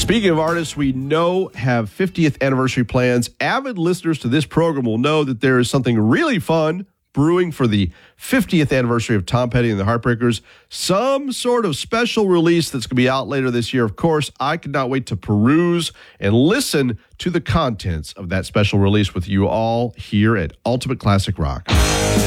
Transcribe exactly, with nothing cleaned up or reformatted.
Speaking of artists we know have fiftieth anniversary plans, avid listeners to this program will know that there is something really fun brewing for the fiftieth anniversary of Tom Petty and the Heartbreakers. Some sort of special release that's going to be out later this year. Of course, I could not wait to peruse and listen to the contents of that special release with you all here at Ultimate Classic Rock.